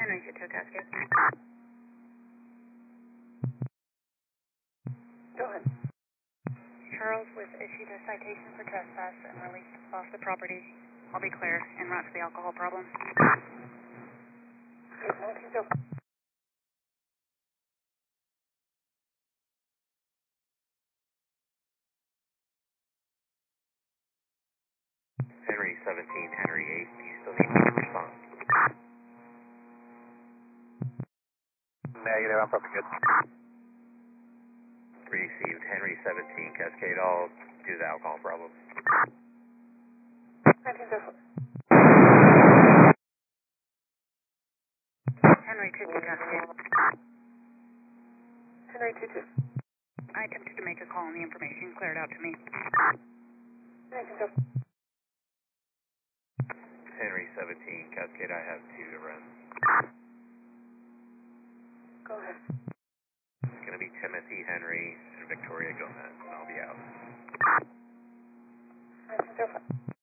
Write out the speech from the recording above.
Henry Chateau Cascade. Go ahead. Charles was issued a citation for trespass and released off the property. I'll be clear en route to the alcohol problem. Go. Henry 17, Henry 8, do you still need me to respond? Negative, I'm probably good. Received, Henry 17, Cascade, I'll do the alcohol problem. 1904. Henry 22 Cascade. Henry 22. I attempted to make a call and the information cleared out to me. 1904. Henry 17, Cascade, I have 2 to run. Go ahead. It's going to be Timothy, Henry, and Victoria Gomez, and I'll be out. 1905.